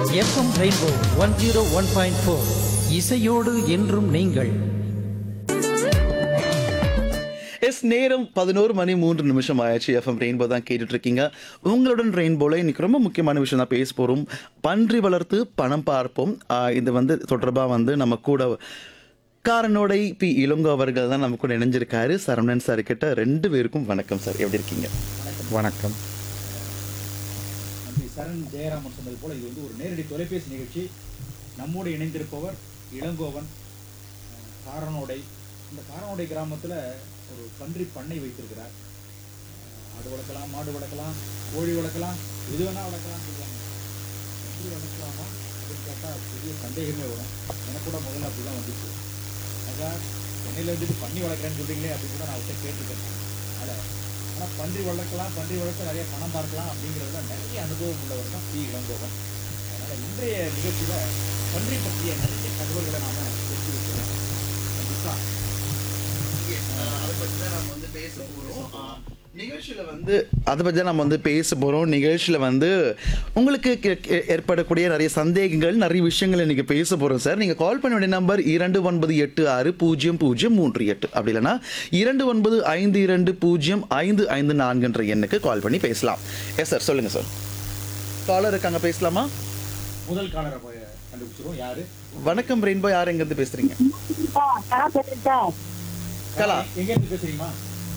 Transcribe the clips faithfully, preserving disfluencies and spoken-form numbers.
FM rainbow one zero one point four இசையோடு என்றும் நீங்கள். எஸ் நேரம் பதினோரு மணி மூன்று நிமிஷம் ஆயிடுச்சு. எஃப்எம் ரெயின்போ தான் கேட்டுட்டு இருக்கீங்க. உங்களுடன் ரெயின்போல இன்னைக்கு ரொம்ப முக்கியமான விஷயம் தான் பேச போகிறோம். பன்றி வளர்த்து பணம் பார்ப்போம். ஆஹ் இது வந்து தொடர்பாக வந்து நம்ம கூட காரனோடை பி இளங்கோ அவர்கள் தான் நம்ம கூட இணைஞ்சிருக்காரு. சரவணன் சார் கிட்ட ரெண்டு பேருக்கும் வணக்கம் சார், எப்படி இருக்கீங்க? வணக்கம். நன்றி. சரண் ஜெயராமன் சொன்னது போல இது வந்து ஒரு நேரடி தொலைபேசி நிகழ்ச்சி. நம்மோடு இணைந்திருப்பவர் இளங்கோவன், அஹ், காரனோடை. இந்த காரனோடை கிராமத்தில் ஒரு பன்றி பண்ணை வைத்திருக்கிறார். அஹ், ஆடு வளர்க்கலாம், மாடு வளர்க்கலாம், கோழி வளர்க்கலாம், எது வேணால் வளர்க்கலாம் சொல்லுவாங்க. பன்றி வளர்க்கலாமா அப்படின்னு கேட்டால் பெரிய சந்தேகமே வரும். எனக்கு கூட முதல்ல அப்படி தான் வந்துச்சு. அதான் சென்னையில் வந்துட்டு பண்ணி வளர்க்குறேன்னு சொல்கிறீங்களே அப்படின்னு கூட நான் அவர்கிட்ட கேட்டுருக்கேன். அதனால் ஆனால் பன்றி வளர்க்கலாம், பன்றி வளர்க்க நிறைய பணம் பார்க்கலாம் அப்படிங்கிறதுல நிறைய அனுபவம் உள்ளவர் தான் பி இளங்கோவன். அதனால் இன்றைய நிகழ்ச்சியில் பன்றி பற்றிய நிறைய தகவல்களை நாம் தெரிஞ்சு வைக்கிறோம். கண்டிப்பாக அதை பற்றி தான் நம்ம வந்து பேச போகிறோம். நிகழ்ச்சியில் வந்து அதை பற்றி தான் நம்ம வந்து பேச போகிறோம். நிகழ்ச்சியில் வந்து உங்களுக்கு கே- கே- ஏற்படக்கூடிய நிறைய சந்தேகங்கள், நிறைய விஷயங்கள் இன்றைக்கி பேச போகிறோம் சார். நீங்கள் கால் பண்ண வேண்டிய நம்பர் இரண்டு ஒன்பது எட்டு ஆறு பூஜ்ஜியம் பூஜ்ஜியம் மூன்று எட்டு, அப்படி இல்லைன்னா இரண்டு ஒன்பது ஐந்து இரண்டு பூஜ்ஜியம் ஐந்து ஐந்து நான்குன்ற எண்ணுக்கு கால் பண்ணி பேசலாம். எஸ் சார், சொல்லுங்கள் சார். காலர் இருக்காங்க, பேசலாமா? முதல் காலரை போய் கண்டுபிடிச்சிருவோம். யாரு? வணக்கம் ரெயின்போ, யார் எங்கேருந்து பேசுகிறீங்க? கலா. எங்கேருந்து பேசுறீங்கம்மா?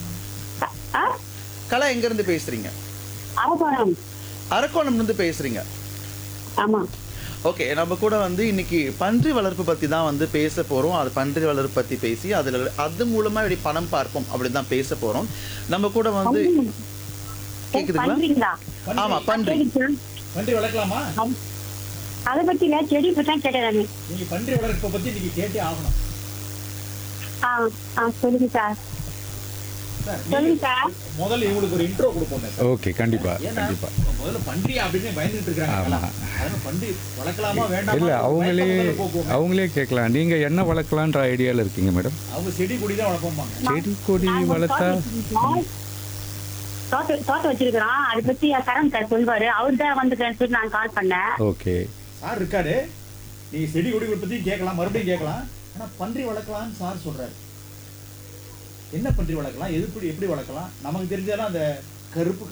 கலா எங்கேருந்து பேசுகிறீங்க? அரக்கோணம்லேருந்து பேசுகிறீங்க. ஆமா. ஓகே, நம்ம கூட வந்து இன்னைக்கு பன்றி வளர்ப்பு பற்றி தான் வந்து பேச போகிறோம். அது பன்றி வளர்ப்பு பற்றி பேசி அதில் அது மூலமாக இப்படி பணம் பார்ப்போம் அப்படி தான் பேச போகிறோம். நம்ம கூட வந்து கேட்குதுங்களா? பண்றீங்களா? ஆமா, பன்றி. பன்றி வளர்க்கலாமா? அதை பத்தி இல்ல, செடி பத்தி தான் கேட்டேன் நானு. நீங்க பன்றி வளர்ப்பை பத்தி இன்னைக்கு கேட்டே ஆகணும். ஆ, ஆ, சொல்லுங்க சார். சார், சொல்லுங்க நீங்க சார். முதல்ல இவங்களுக்கு ஒரு இன்ட்ரோ கொடுப்போம் சார். ஓகே, கண்டிப்பா ஏன்னா, கண்டிப்பா. முதல்ல பன்றி அப்படின்னு பயந்துட்டு இருக்காங்க. ஆமா. அதனால பன்றி வளர்க்கலாமா வேண்டாமா? இல்லை, அவங்களே பயத்தை போக்குவோம். அவங்களே கேட்கலாம். நீங்கள் என்ன வளர்க்கலான்ற ஐடியாவில் இருக்கீங்க மேடம்? அவங்க செடி கொடி தான் வளர்ப்போம்பாங்க. செடி கொடி நான் ஒரு வளர்த்தா தோட்டம் வச்சிருக்கோம். தோட்டம் தோட்டம் வச்சிருக்கிறோம். அதை பத்தி கரண் சார் சொல்வாரு. அவர் தான் வந்து சொல்லி நான் கால் பண்ணேன். ஓகே. சார் இருக்காரு. நீங்க செடி கொடிகளை பத்தியும் கேட்கலாம், மறுபடியும் கேட்கலாம். ஆனா பன்றி வளர்க்கலாம்னு சார் சொல்றாரு. என்ன பன்றி வளர்க்கலாம், எது எப்படி எப்படி வளர்க்கலாம்? நமக்கு தெரிஞ்சாலும் அந்த கருப்பு